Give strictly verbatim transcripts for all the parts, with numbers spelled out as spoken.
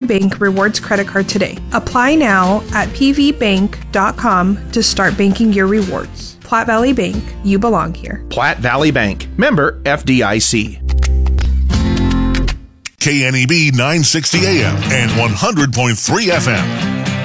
Bank Rewards Credit Card today. Apply now at p v bank dot com to start banking your rewards. Platte Valley Bank, you belong here. Platte Valley Bank, member F D I C. K N E B nine sixty A M and one hundred point three F M.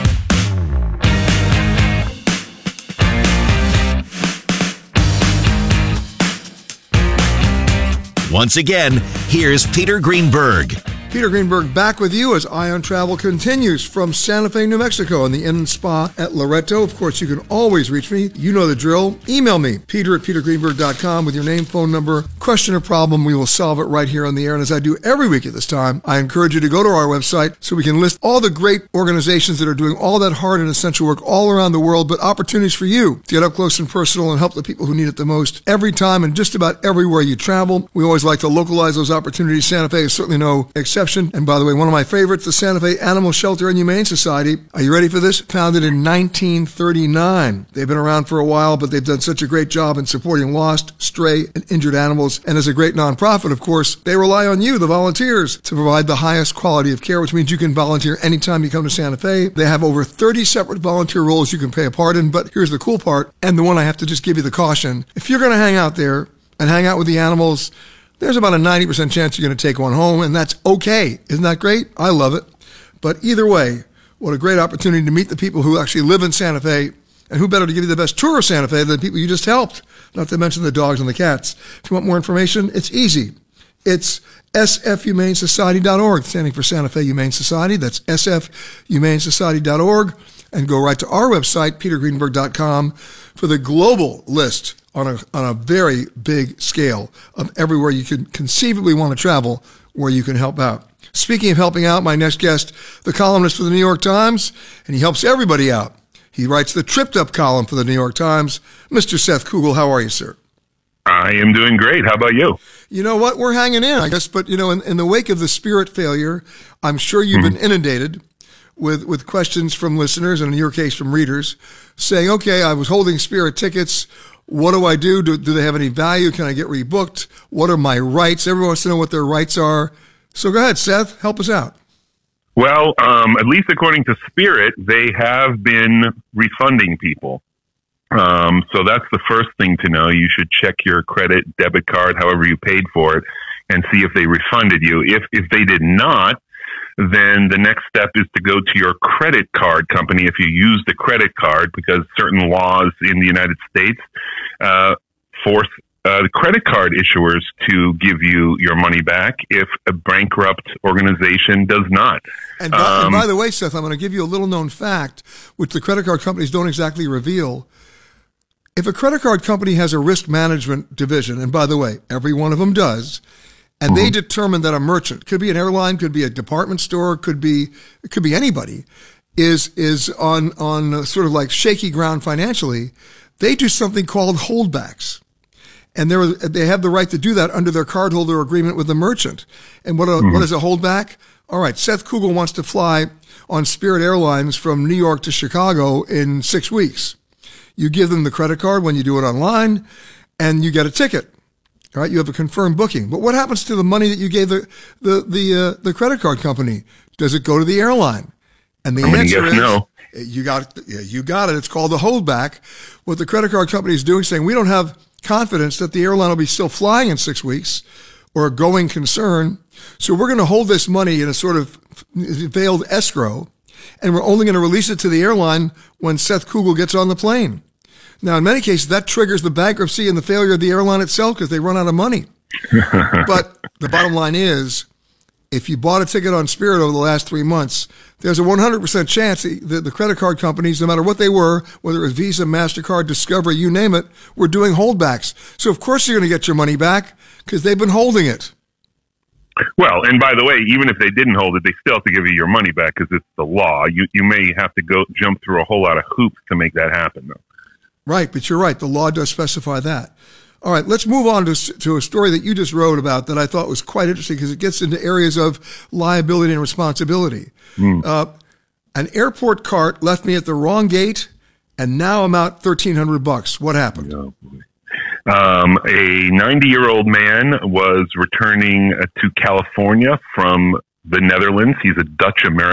Once again, here's Peter Greenberg. Peter Greenberg back with you as Ion Travel continues from Santa Fe, New Mexico, in the Inn and Spa at Loretto. Of course, you can always reach me. You know the drill. Email me, peter at peter greenberg dot com, with your name, phone number, question or problem. We will solve it right here on the air. And as I do every week at this time, I encourage you to go to our website so we can list all the great organizations that are doing all that hard and essential work all around the world, but opportunities for you to get up close and personal and help the people who need it the most every time and just about everywhere you travel. We always like to localize those opportunities. Santa Fe is certainly no exception. And by the way, one of my favorites, the Santa Fe Animal Shelter and Humane Society. Are you ready for this? Founded in nineteen thirty-nine. They've been around for a while, but they've done such a great job in supporting lost, stray, and injured animals. And as a great nonprofit, of course, they rely on you, the volunteers, to provide the highest quality of care, which means you can volunteer anytime you come to Santa Fe. They have over thirty separate volunteer roles you can play a part in. But here's the cool part, and the one I have to just give you the caution. If you're going to hang out there and hang out with the animals, there's about a ninety percent chance you're going to take one home, and that's okay. Isn't that great? I love it. But either way, what a great opportunity to meet the people who actually live in Santa Fe, and who better to give you the best tour of Santa Fe than the people you just helped, not to mention the dogs and the cats. If you want more information, it's easy. It's s f humane society dot org, standing for Santa Fe Humane Society. That's s f humane society dot org. And go right to our website, peter greenberg dot com, for the global list on a on a very big scale of everywhere you can conceivably want to travel where you can help out. Speaking of helping out, my next guest, the columnist for the New York Times, and he helps everybody out. He writes the Tripped Up column for the New York Times. Mister Seth Kugel, how are you, sir? I am doing great. How about you? You know what? We're hanging in, I guess. But, you know, in, in the wake of the Spirit failure, I'm sure you've mm-hmm. been inundated with with questions from listeners, and in your case from readers, saying, okay, I was holding Spirit tickets. What do I do? do? Do they have any value? Can I get rebooked? What are my rights? Everyone wants to know what their rights are. So go ahead, Seth, help us out. Well, um, at least according to Spirit, they have been refunding people. Um, so that's the first thing to know. You should check your credit, debit card, however you paid for it, and see if they refunded you. If if they did not, then the next step is to go to your credit card company if you use the credit card, because certain laws in the United States uh, force uh, the credit card issuers to give you your money back if a bankrupt organization does not. And by, um, and by the way, Seth, I'm going to give you a little known fact, which the credit card companies don't exactly reveal. If a credit card company has a risk management division, and by the way, every one of them does, and mm-hmm. they determine that a merchant, could be an airline, could be a department store, could be it could be anybody, is is on on sort of like shaky ground financially, they do something called holdbacks, and they they have the right to do that under their cardholder agreement with the merchant. And what a, mm-hmm. what is a holdback? All right, Seth Kugel wants to fly on Spirit Airlines from New York to Chicago in six weeks. You give them the credit card when you do it online, and you get a ticket. All right, you have a confirmed booking. But what happens to the money that you gave the the the, uh, the credit card company? Does it go to the airline? And the I'm answer is no. You got yeah, you got it. It's called the holdback. What the credit card company is doing, saying we don't have confidence that the airline will be still flying in six weeks, or a going concern. So we're going to hold this money in a sort of veiled escrow, and we're only going to release it to the airline when Seth Kugel gets on the plane. Now, in many cases, that triggers the bankruptcy and the failure of the airline itself because they run out of money. But the bottom line is, if you bought a ticket on Spirit over the last three months, there's a one hundred percent chance that the credit card companies, no matter what they were, whether it was Visa, MasterCard, Discovery, you name it, were doing holdbacks. So, of course, you're going to get your money back because they've been holding it. Well, and by the way, even if they didn't hold it, they still have to give you your money back because it's the law. You you may have to go jump through a whole lot of hoops to make that happen, though. Right, but you're right. The law does specify that. All right, let's move on to, to a story that you just wrote about that I thought was quite interesting because it gets into areas of liability and responsibility. Mm. Uh, an airport cart left me at the wrong gate, and now I'm out thirteen hundred bucks. What happened? Oh, boy. Um, a ninety-year-old man was returning to California from the Netherlands. He's a Dutch American.